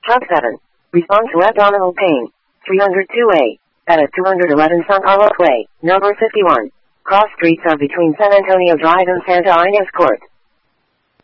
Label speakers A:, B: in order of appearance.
A: Sub 7. Response to abdominal pain. 302A. At 211 San Carlos Way, number 51. Cross streets are between San Antonio Drive and Santa Inés Court.